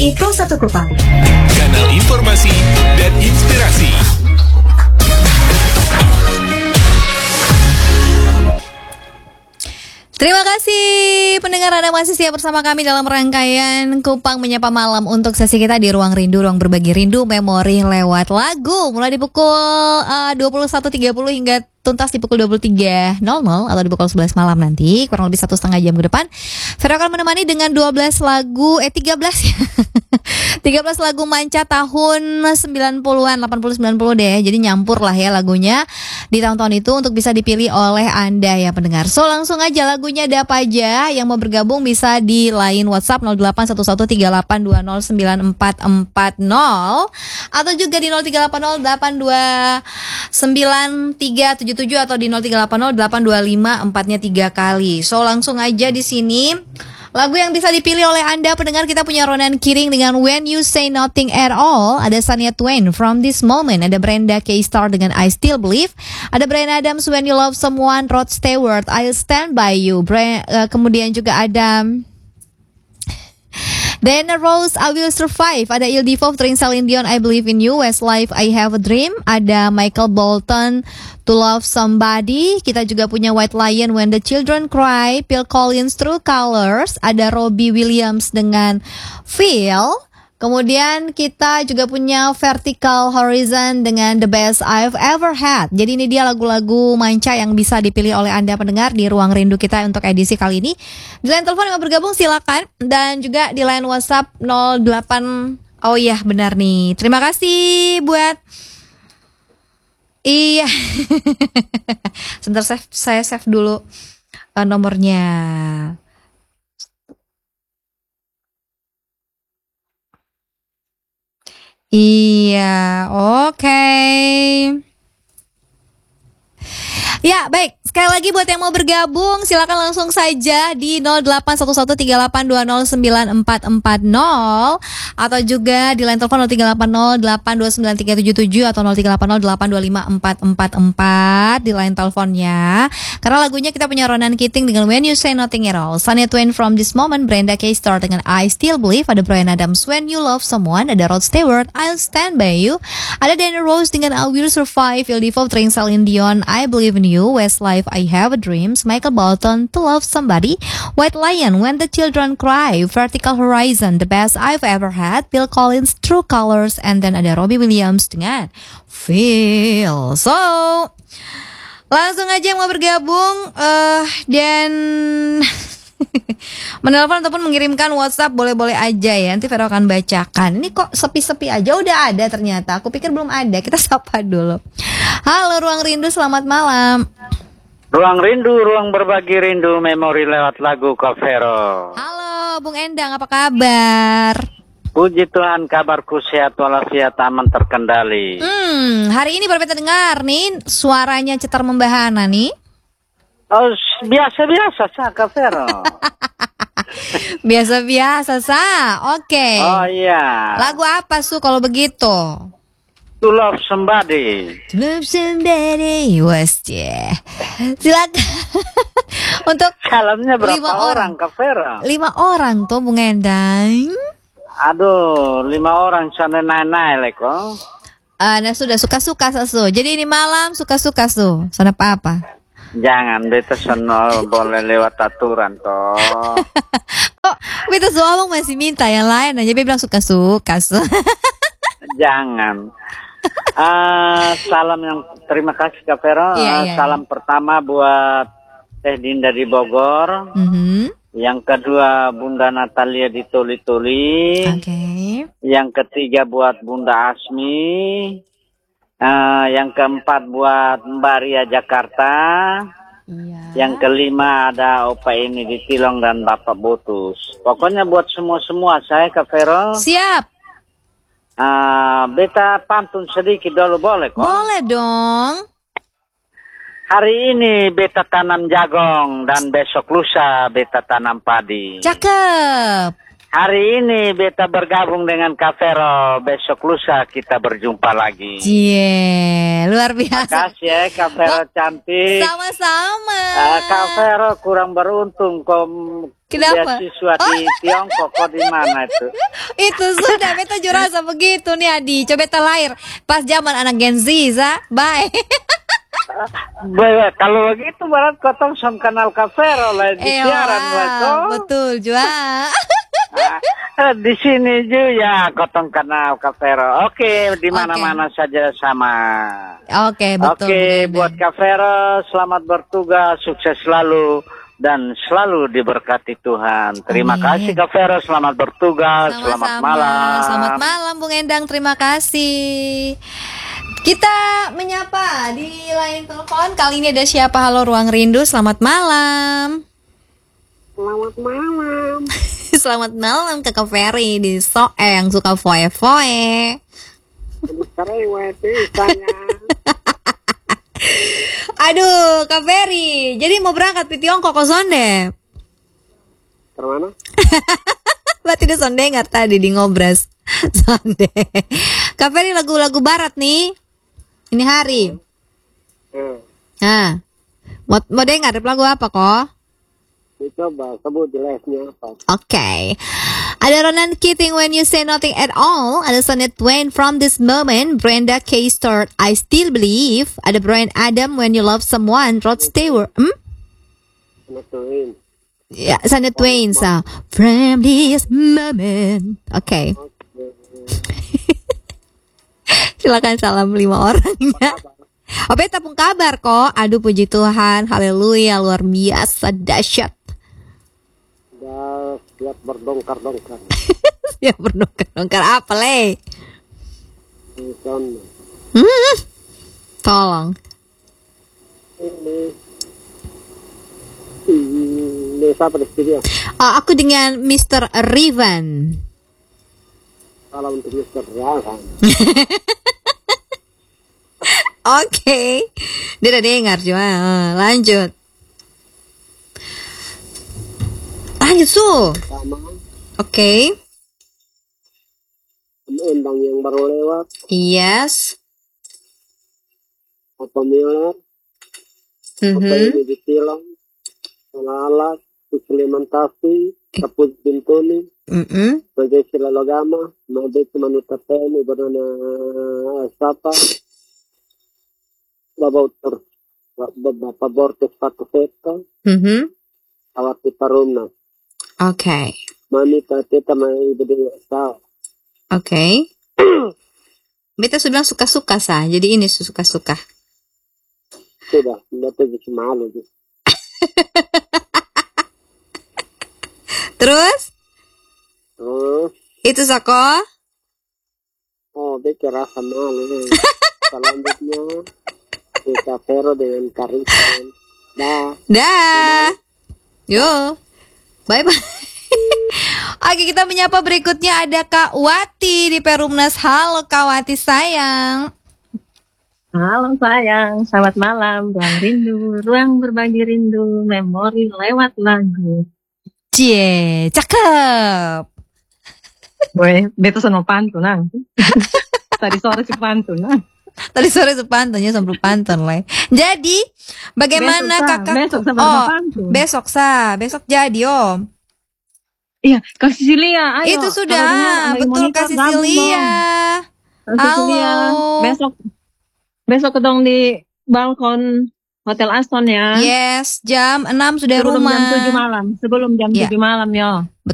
RRI Pro 1 Kupang. Kanal informasi dan inspirasi. Terima kasih pendengar, Anda masih siap bersama kami dalam rangkaian Kupang Menyapa Malam untuk sesi kita di Ruang Rindu, Ruang Berbagi Rindu Memori lewat lagu. Mulai di pukul 21.30 hingga tuntas di pukul 23.00 atau di pukul 11 malam nanti, kurang lebih 1,5 jam ke depan. Vero akan menemani dengan 13 ya. 13 lagu manca tahun 90-an, 80-90 deh. Jadi nyampur lah ya lagunya di tahun-tahun itu untuk bisa dipilih oleh Anda ya pendengar. So langsung aja, lagunya ada apa aja. Yang mau bergabung bisa di line WhatsApp 081138209440 atau juga di 0380829377 atau di 03808254-nya 3 kali. So langsung aja di sini. Lagu yang bisa dipilih oleh Anda pendengar, kita punya Ronan Keating dengan When You Say Nothing At All. Ada Shania Twain From This Moment. Ada Brenda K-Star dengan I Still Believe. Ada Bryan Adams When You Love Someone. Rod Stewart I'll Stand By You. Kemudian juga ada Diana Ross I Will Survive. Ada Il Divo featuring Celine Dion I Believe In You. Westlife I Have a Dream. Ada Michael Bolton To Love Somebody. Kita juga punya White Lion When the Children Cry. Phil Collins True Colors. Ada Robbie Williams dengan Feel. Kemudian kita juga punya Vertical Horizon dengan The Best I've Ever Had. Jadi ini dia lagu-lagu manca yang bisa dipilih oleh Anda pendengar di Ruang Rindu kita untuk edisi kali ini. Di line telepon yang mau bergabung silakan, dan juga di line WhatsApp 08. Oh iya benar nih. Terima kasih buat iya. Sebentar saya save dulu nomornya. Iya, oke. Ya, baik. Sekali lagi buat yang mau bergabung, silakan langsung saja di 081138209440 atau juga di line telepon 0380829377 atau 0380825444 di line teleponnya. Karena lagunya kita punya Ronan Keating dengan When You Say Nothing At All, Shania Twain From This Moment, Brenda K-Star dengan I Still Believe, ada Bryan Adams When You Love Someone, ada Rod Stewart I'll Stand By You, ada Diana Ross dengan I Will Survive, Il Divo featuring Celine Dion I Believe In You, Westlife I Have a Dream, Michael Bolton To Love Somebody, White Lion When the Children Cry, Vertical Horizon The Best I've Ever Had, Phil Collins True Colors, and then ada Robbie Williams dengan Feel. So langsung aja yang mau bergabung dan menelpon ataupun mengirimkan WhatsApp boleh-boleh aja ya. Nanti Vero akan bacakan. Ini kok sepi-sepi aja, udah ada ternyata. Aku pikir belum ada. Kita sapa dulu. Halo Ruang Rindu, selamat malam. Ruang Rindu, ruang berbagi rindu, memori lewat lagu Kak Vero. Halo Bung Endang, apa kabar? Puji Tuhan, kabarku sehat walafiat, aman terkendali. Hari ini berbeda dengar nih, suaranya cetar membahana nih. Oh, biasa-biasa sah Kak Vero. Biasa-biasa oke. Oh iya. Lagu apa Su kalau begitu? To Love Somebody. To Love Somebody was yeah. Silakan. Untuk Salamnya berapa 5 orang Kak Vero? 5 orang tuh Bung Endang. Aduh, 5 orang sana naik-naik kok. Nah sudah suka-suka Su. Jadi ini malam suka-suka Su. Sana apa? Jangan, beta sono boleh lewat aturan toh. Oh, beta Abang masih minta yang lain aja. Dia bilang suka-suka Su. Jangan. Salam yang terima kasih Kak Vero. Iya. Salam pertama buat Teh Dinda di Bogor. Yang kedua Bunda Natalia di Tuli-Tuli. Oke. Yang ketiga buat Bunda Asmi. Yang keempat buat Mbak Ria Jakarta. Iya. Yang kelima ada Opa ini di Tilong dan Bapak Botus. Pokoknya buat semua-semua saya Kak Vero. Siap. Beta pantun sedikit dulu boleh kok? Boleh dong. Hari ini beta tanam jagung dan besok lusa beta tanam padi. Cakep. Hari ini beta bergabung dengan Kak Vero, besok lusa kita berjumpa lagi. Luar biasa. Makasih ya Kak Vero cantik. Sama-sama. Kak Vero kurang beruntung Kenapa? Beasiswa di Tiongkok kok di mana itu? Itu sudah beta jurasa begitu nih Adi. Coba beta lahir pas zaman anak Gen Z, bye. Kalau begitu berarti kotong som kenal Kafero lah di siaran itu. Betul juga. Di sini juga ya kotong kenal Kafero. Oke, di mana-mana saja sama. Oke, betul. Oke, buat Kafero selamat bertugas, sukses selalu dan selalu diberkati Tuhan. Terima kasih Kafero, selamat bertugas, selamat malam. Selamat malam Bung Endang, terima kasih. Kita menyapa di line telepon. Kali ini ada siapa? Halo Ruang Rindu, selamat malam. Selamat malam. Selamat malam Kakak Ferry di Soeng, suka foe-foe. Aduh, Kak Ferry, jadi mau berangkat ke Tiongkok ke Sonde? Kemana? Berarti dia Sonde nggak tadi di ngobras Sonde. Kak Ferry lagu-lagu barat nih, ini hari. Nah, mau dengar lagu apa kok? Coba sebut jelasnya apa? Okay. Ada Ronan Keating When You Say Nothing At All. Ada Shania Twain From This Moment. Brenda K. Stewart I Still Believe. Ada Bryan Adam When You Love Someone. Rod Stewart. Ya, Shania Twain sa From This Moment. Okay. Silakan salam 5 orangnya. Oh, beta pun kabar kok. Aduh, puji Tuhan. Haleluya, luar biasa, dahsyat. Siap berdongkar-dongkar. Siap berdongkar-dongkar apa, Le? Tolong. Ini siapa di studio? Aku dengan Mr. Rivan. Salam untuk Mr. Rivan. Oke. Dia udah dengar cuma. Lanjut. Lanjut Su. Sama. Oke. Undang yang baru lewat. Yes. Apa Miller? Apa ini ditilang? Salah suplementasi. Kapus bintuni. Sebagai sila logama. Mabit manutapeni. Bernama Sapa. Bapak Bortes Pato Seta. Awati Parumna. Okay. Mami teta mai berdua tahu. Okay. Beta sudah bilang suka-suka sah. Jadi ini suka-suka. Sudah, beta bisa malu. Terus? Itu Sako? Oh, beta rasa malu. Selanjutnya kita Vero dengan Karisan. Dah. Yo. Bye-bye. Oke, kita menyapa berikutnya ada Kak Wati di Perumnas. Halo Kak Wati sayang. Halo sayang, selamat malam. Ruang rindu, ruang berbagi rindu, memori lewat lagu. Cie, cakep. Gue, beta sama pantun. Tadi sore si pantun. Tadi sore sepantunnya sambil pantun lah. Jadi, bagaimana kakak? Besok pantun. Besok jadi Om. Iya, Kak Sisilia, ayo. Itu sudah, betul Kak Sisilia. Halo. Besok kedong di balkon Hotel Aston ya. Yes, jam 6 sudah sebelum rumah. Sebelum jam 7 malam ya.